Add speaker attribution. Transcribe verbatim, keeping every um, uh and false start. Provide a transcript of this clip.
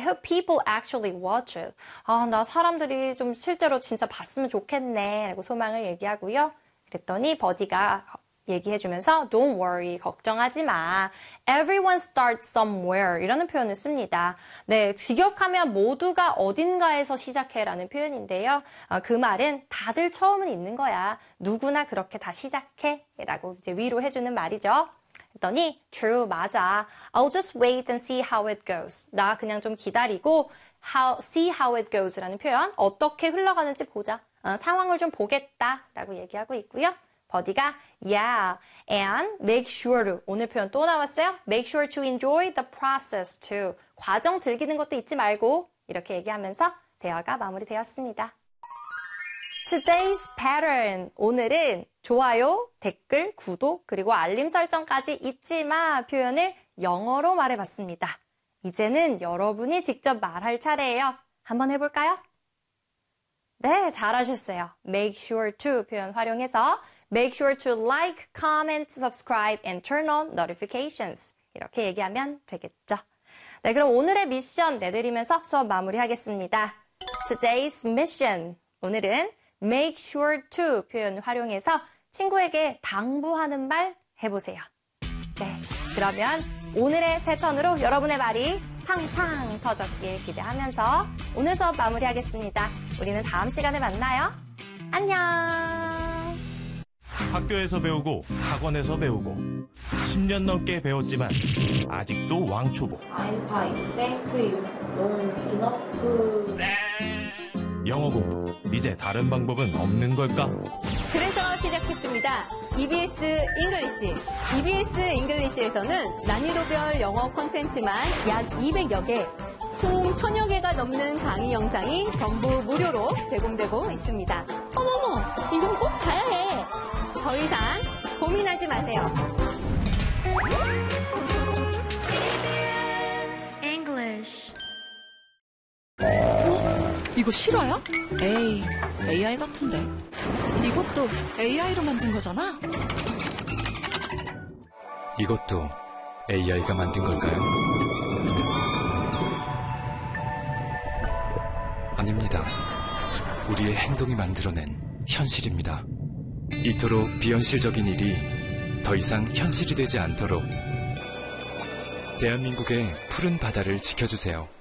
Speaker 1: hope people actually watch it. 아, 나 사람들이 좀 실제로 진짜 봤으면 좋겠네. 라고 소망을 얘기하고요. 그랬더니 버디가 얘기해주면서 Don't worry, 걱정하지 마. Everyone starts somewhere 이라는 표현을 씁니다. 네, 직역하면 모두가 어딘가에서 시작해라는 표현인데요. 어, 그 말은 다들 처음은 있는 거야. 누구나 그렇게 다 시작해라고 이제 위로해주는 말이죠. 그랬더니 True, 맞아. I'll just wait and see how it goes. 나 그냥 좀 기다리고 how, see how it goes라는 표현, 어떻게 흘러가는지 보자. 어, 상황을 좀 보겠다라고 얘기하고 있고요. 버디가 yeah, and make sure to, 오늘 표현 또 나왔어요. make sure to enjoy the process too. 과정 즐기는 것도 잊지 말고 이렇게 얘기하면서 대화가 마무리되었습니다. Today's pattern, 오늘은 좋아요, 댓글, 구독, 그리고 알림 설정까지 잊지 마 표현을 영어로 말해봤습니다. 이제는 여러분이 직접 말할 차례예요. 한번 해볼까요? 네, 잘하셨어요. make sure to 표현 활용해서 make sure to like, comment, subscribe, and turn on notifications. 이렇게 얘기하면 되겠죠. 네, 그럼 오늘의 미션 내드리면서 수업 마무리하겠습니다. Today's mission. 오늘은 make sure to 표현 활용해서 친구에게 당부하는 말 해보세요. 네, 그러면 오늘의 패턴으로 여러분의 말이 팡팡 터졌길 기대하면서 오늘 수업 마무리하겠습니다. 우리는 다음 시간에 만나요. 안녕!
Speaker 2: 학교에서 배우고 학원에서 배우고 십 년 넘게 배웠지만 아직도 왕초보.
Speaker 3: I'm fine. Thank you. Don't enough.
Speaker 2: 영어 공부, 이제 다른 방법은 없는 걸까?
Speaker 4: 그래서 시작했습니다. 이비에스 잉글리시. 이비에스 잉글리시에서는 난이도별 영어 콘텐츠만 약 이백여 개, 총 천여 개가 넘는 강의 영상이 전부 무료로 제공되고 있습니다. 어머머, 이건 꼭 봐야 해. 더 이상 고민하지 마세요.
Speaker 5: English.
Speaker 6: 어? 이거 실화야? 에이, 에이아이 같은데. 이것도 에이아이로 만든 거잖아?
Speaker 7: 이것도 에이아이가 만든 걸까요? 아닙니다. 우리의 행동이 만들어낸 현실입니다. 이토록 비현실적인 일이 더 이상 현실이 되지 않도록 대한민국의 푸른 바다를 지켜주세요.